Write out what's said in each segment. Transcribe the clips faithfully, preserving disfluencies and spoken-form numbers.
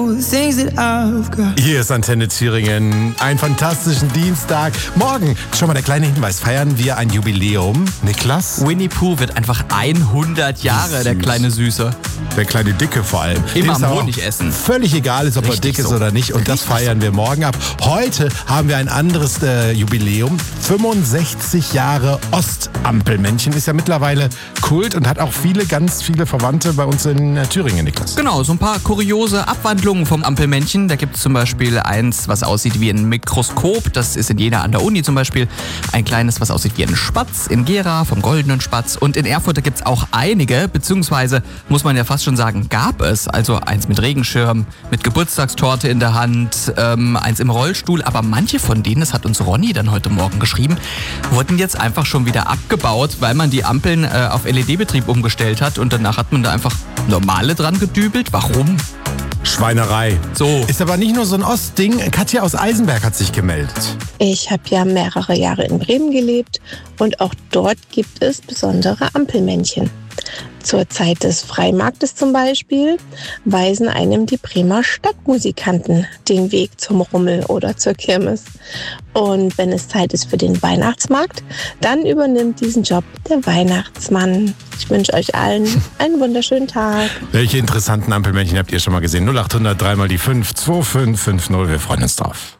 Hier ist Antenne Thüringen. Einen fantastischen Dienstag. Morgen, schon mal der kleine Hinweis, feiern wir ein Jubiläum. Niklas? Winnie Pooh wird einfach hundert Jahre, der kleine Süße. Der kleine Dicke vor allem. Immer am Honig essen. Völlig egal ist, ob er dick ist so. oder nicht. Und das feiern wir morgen ab. Heute haben wir ein anderes äh, Jubiläum. fünfundsechzig Jahre Ostampelmännchen. Ist ja mittlerweile Kult und hat auch viele, ganz viele Verwandte bei uns in äh, Thüringen, Niklas. Genau, so ein paar kuriose Abwandlungen vom Ampelmännchen. Da gibt es zum Beispiel eins, was aussieht wie ein Mikroskop. Das ist in Jena an der Uni zum Beispiel. Ein kleines, was aussieht wie ein Spatz in Gera vom Goldenen Spatz. Und in Erfurt gibt es auch einige, beziehungsweise muss man ja fast schon sagen, gab es. Also eins mit Regenschirm, mit Geburtstagstorte in der Hand, ähm, eins im Rollstuhl. Aber manche von denen, das hat uns Ronny dann heute Morgen geschrieben, wurden jetzt einfach schon wieder abgebaut, weil man die Ampeln äh, auf L E D-Betrieb umgestellt hat. Und danach hat man da einfach normale dran gedübelt. Warum? Schweinerei. So. Ist aber nicht nur so ein Ostding. Katja aus Eisenberg hat sich gemeldet. Ich habe ja mehrere Jahre in Bremen gelebt und auch dort gibt es besondere Ampelmännchen. Zur Zeit des Freimarktes zum Beispiel weisen einem die Bremer Stadtmusikanten den Weg zum Rummel oder zur Kirmes. Und wenn es Zeit ist für den Weihnachtsmarkt, dann übernimmt diesen Job der Weihnachtsmann. Ich wünsche euch allen einen wunderschönen Tag. Welche interessanten Ampelmännchen habt ihr schon mal gesehen? null acht hundert drei mal die fünf zwei fünf fünf null. Wir freuen uns drauf.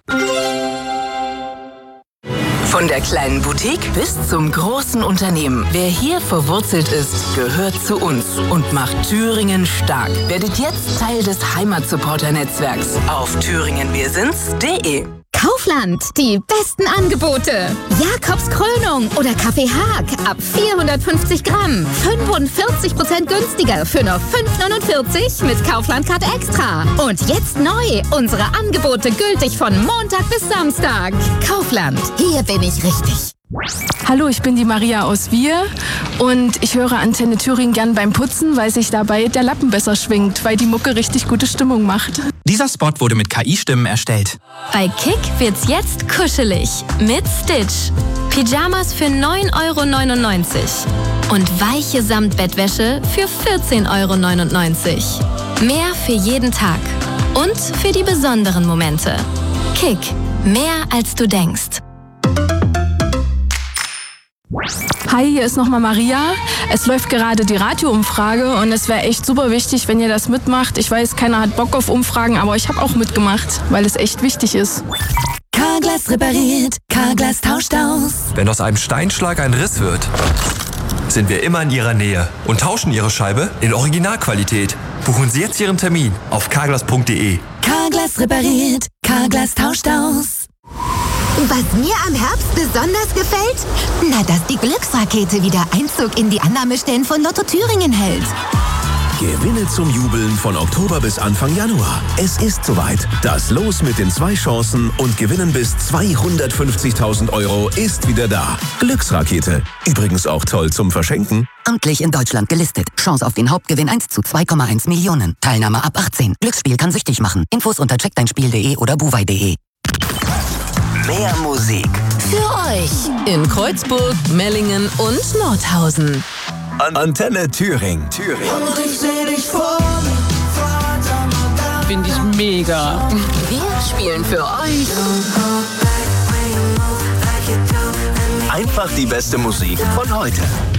Von der kleinen Boutique bis zum großen Unternehmen. Wer hier verwurzelt ist, gehört zu uns und macht Thüringen stark. Werdet jetzt Teil des Heimatsupporter-Netzwerks auf thüringen wir sind's punkt de. Kaufland, die besten Angebote. Jakobs Krönung oder Kaffee Haag ab vierhundertfünfzig Gramm. fünfundvierzig Prozent günstiger für nur fünf neunundvierzig mit Kaufland-Karte Extra. Und jetzt neu, unsere Angebote gültig von Montag bis Samstag. Kaufland, hier bin ich richtig. Hallo, ich bin die Maria aus Wir und ich höre Antenne Thüringen gern beim Putzen, weil sich dabei der Lappen besser schwingt, weil die Mucke richtig gute Stimmung macht. Dieser Spot wurde mit K I-Stimmen erstellt. Bei Kick wird's jetzt kuschelig mit Stitch. Pyjamas für neun Euro neunundneunzig und weiche Samtbettwäsche für vierzehn Euro neunundneunzig. Mehr für jeden Tag und für die besonderen Momente. Kick, mehr als du denkst. Hi, hier ist nochmal Maria. Es läuft gerade die Radioumfrage und es wäre echt super wichtig, wenn ihr das mitmacht. Ich weiß, keiner hat Bock auf Umfragen, aber ich habe auch mitgemacht, weil es echt wichtig ist. Carglass repariert, Carglass tauscht aus. Wenn aus einem Steinschlag ein Riss wird, sind wir immer in Ihrer Nähe und tauschen Ihre Scheibe in Originalqualität. Buchen Sie jetzt Ihren Termin auf carglass punkt de. Carglass repariert, Carglass tauscht aus. Was mir am Herbst besonders gefällt? Na, dass die Glücksrakete wieder Einzug in die Annahmestellen von Lotto Thüringen hält. Gewinne zum Jubeln von Oktober bis Anfang Januar. Es ist soweit. Das Los mit den zwei Chancen und Gewinnen bis zweihundertfünfzigtausend Euro ist wieder da. Glücksrakete. Übrigens auch toll zum Verschenken. Amtlich in Deutschland gelistet. Chance auf den Hauptgewinn eins zu zwei Komma eins Millionen. Teilnahme ab achtzehn. Glücksspiel kann süchtig machen. Infos unter check dein spiel punkt de oder buwei punkt de. Mehr Musik für euch in Kreuzburg, Mellingen und Nordhausen. An Antenne Thüringen. Thüringen. Finde ich mega. Wir spielen für euch Einfach die beste Musik von heute.